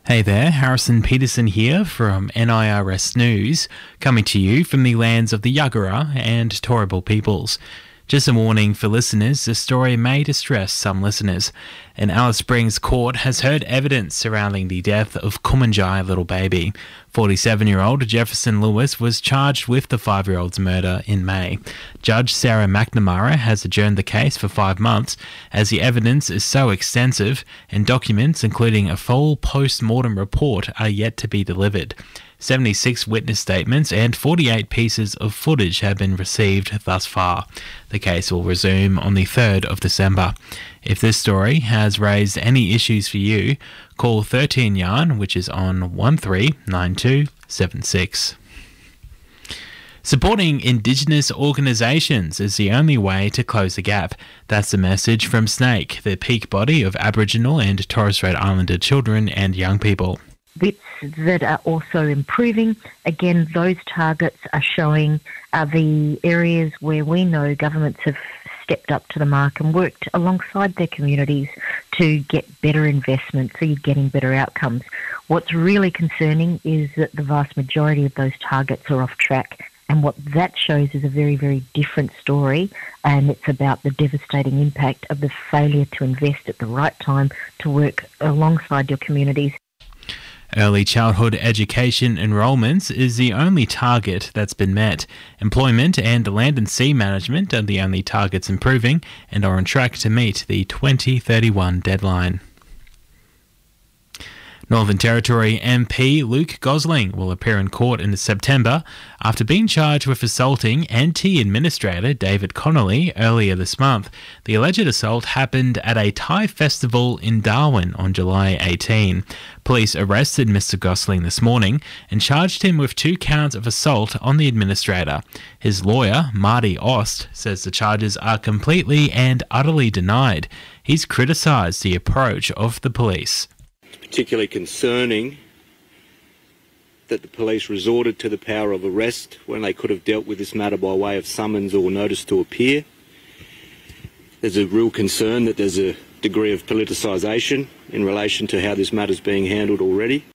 Hey there, Harrison Peterson here from NIRS News, coming to you from the lands of the Yagara and Turrbal peoples. Just a warning for listeners, the story may distress some listeners. An Alice Springs court has heard evidence surrounding the death of Kumanjai little baby. 47-year-old Jefferson Lewis was charged with the 5-year-old's murder in May. Judge Sarah McNamara has adjourned the case for 5 months as the evidence is so extensive and documents, including a full post-mortem report, are yet to be delivered. 76 witness statements and 48 pieces of footage have been received thus far. The case will resume on the 3rd of December. If this story has raised any issues for you, call 13 Yarn, which is on 139276. Supporting Indigenous organisations is the only way to close the gap. That's the message from SNAKE, the peak body of Aboriginal and Torres Strait Islander children and young people. Bits that are also improving. Again, those targets are showing the areas where we know governments have stepped up to the mark and worked alongside their communities to get better investment, so you're getting better outcomes. What's really concerning is that the vast majority of those targets are off track, and what that shows is a very, very different story, and it's about the devastating impact of the failure to invest at the right time to work alongside your communities. Early childhood education enrolments is the only target that's been met. Employment and land and sea management are the only targets improving and are on track to meet the 2031 deadline. Northern Territory MP Luke Gosling will appear in court in September after being charged with assaulting NT Administrator David Connolly earlier this month. The alleged assault happened at a Thai festival in Darwin on July 18. Police arrested Mr Gosling this morning and charged him with 2 counts of assault on the administrator. His lawyer, Marty Ost, says the charges are completely and utterly denied. He's criticised the approach of the police. Particularly concerning that the police resorted to the power of arrest when they could have dealt with this matter by way of summons or notice to appear. There's a real concern that there's a degree of politicisation in relation to how this matter is being handled already.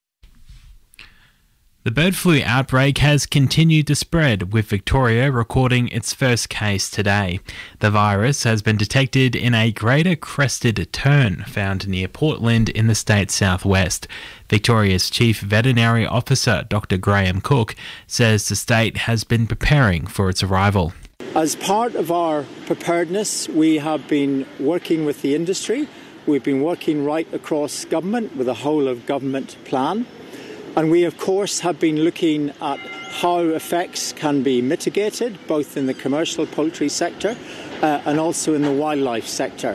The bird flu outbreak has continued to spread, with Victoria recording its first case today. The virus has been detected in a greater crested tern found near Portland in the state's southwest. Victoria's Chief Veterinary Officer, Dr. Graham Cook, says the state has been preparing for its arrival. As part of our preparedness, we have been working with the industry. We've been working right across government with a whole of government plan. And we, of course, have been looking at how effects can be mitigated, both in the commercial poultry sector and also in the wildlife sector.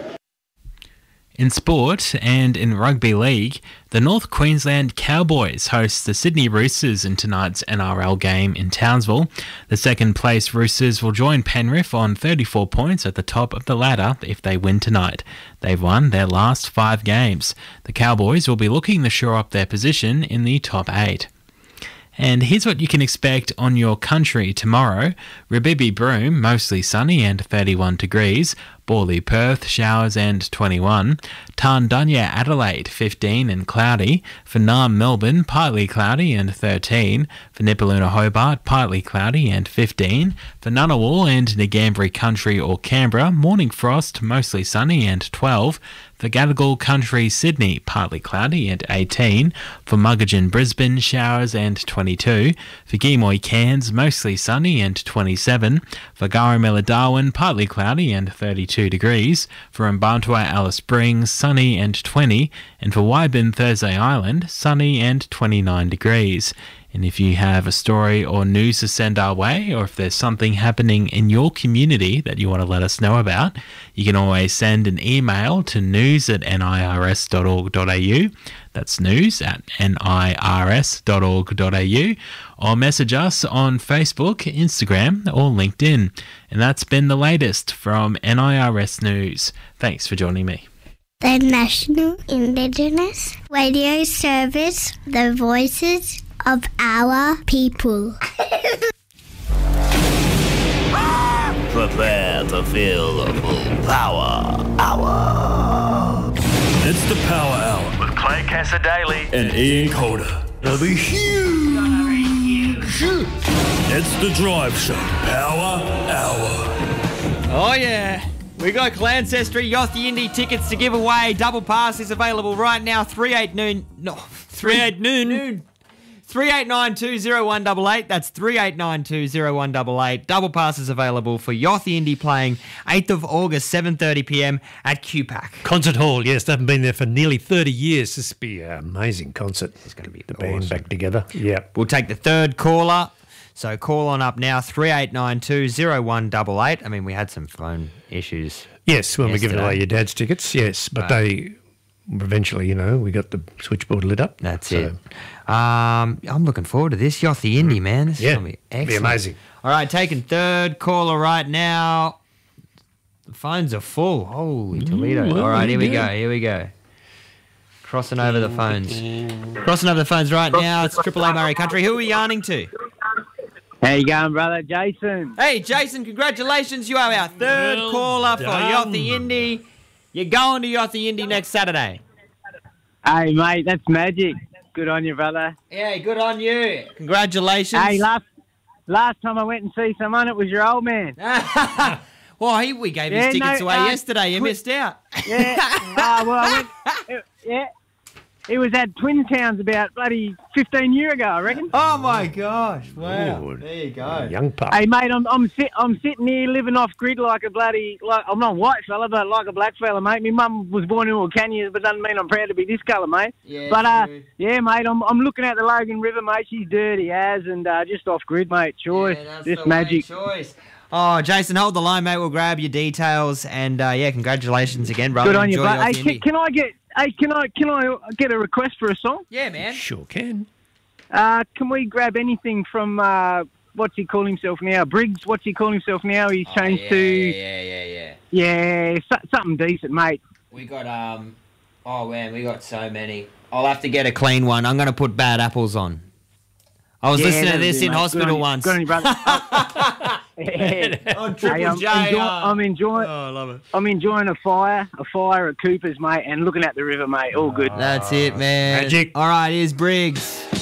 In sport and in rugby league, the North Queensland Cowboys host the Sydney Roosters in tonight's NRL game in Townsville. The second-place Roosters will join Penrith on 34 points at the top of the ladder if they win tonight. They've won their last 5 games. The Cowboys will be looking to shore up their position in the top 8. And here's what you can expect on your country tomorrow. Rabibi Broome, mostly sunny and 31 degrees. Borley Perth, showers and 21. Tarndunya Adelaide, 15 and cloudy. For Naarm Melbourne, partly cloudy and 13. For Nipaluna Hobart, partly cloudy and 15. For Ngunnawal and Ngambri Country or Canberra, morning frost, mostly sunny and 12. For Gadigal Country, Sydney, partly cloudy and 18. For Muggagen, Brisbane, showers and 22. For Gimoy, Cairns, mostly sunny and 27. For Garamela, Darwin, partly cloudy and 32 degrees. For Mbantua, Alice Springs, sunny and 20. And for Waibin, Thursday Island, sunny and 29 degrees. And if you have a story or news to send our way, or if there's something happening in your community that you want to let us know about, you can always send an email to news@nirs.org.au. That's news@nirs.org.au. Or message us on Facebook, Instagram, or LinkedIn. And that's been the latest from NIRS News. Thanks for joining me. The National Indigenous Radio Service, the voices of our people. Prepare to feel the full power hour. It's the Power Hour with Clay Ray Cassadaly and Ian Calder. They'll be huge. It's the Drive Show Power Hour. Oh, yeah. We got Clancestry Yachty Indy tickets to give away. Double pass is available right now. 38920188. That's 38920188. Double pass is available for Yachty Indy playing 8th of August, 7:30 p.m. at QPAC. Concert Hall, yes, they haven't been there for nearly 30 years. This will be an amazing concert. It's going to be the band back together. Yeah. We'll take the third caller. So call on up now, 38920188. I mean, we had some phone issues. Yes, when we're yesterday. giving away your dad's tickets, yes. But they eventually, we got the switchboard lit up. That's it. I'm looking forward to this. Yachty Indy, man. This is going to be excellent. Be amazing. All right, taking third caller right now. The phones are full. Holy Toledo. All right, here we go. Crossing over the phones. Right now. It's Triple A Murray Country. Who are we yarning to? How you going, brother? Jason. Hey, Jason, congratulations. You are our third caller for Yachty Indy. You're going to Yachty Indy next Saturday. Hey, mate, that's magic. Good on you, brother. Yeah, good on you. Congratulations. Hey, last time I went and see someone, it was your old man. Well, we gave his tickets away yesterday. You missed out. Yeah. I went. Yeah. He was at Twin Towns about bloody 15 years ago, I reckon. Oh my gosh! Wow. Lord. There you go. Young pup. Hey, mate, I'm sitting here living off grid like a bloody I'm not a white fella, but like a black fella, mate. My mum was born in Wilcannia, but doesn't mean I'm proud to be this colour, mate. Yeah, but true. yeah, mate, I'm looking at the Logan River, mate. She's dirty as and just off grid, mate. Choice, Yeah, that's just the magic. choice. Oh, Jason, hold the line, mate. We'll grab your details, and congratulations again, brother. Good on you, Enjoy bro. Yachty Hey, Indy. can I get a request for a song? Yeah, man. Sure can. Can we grab anything from what's he call himself now? Briggs. What's he call himself now? He's changed to Yeah. something decent, mate. We got oh man, we got so many. I'll have to get a clean one. I'm going to put Bad Apples on. I was listening to this in hospital once. Good on you, brother. On Triple J. I'm enjoying. Oh, I love it. I'm enjoying a fire at Cooper's, mate, and looking at the river, mate. All good. That's it, man. Magic. All right, here's Briggs.